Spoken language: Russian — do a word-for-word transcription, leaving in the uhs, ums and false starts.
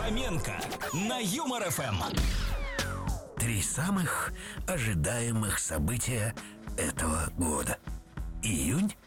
Фоменко на Юмор ФМ. Три самых ожидаемых события этого года. Июнь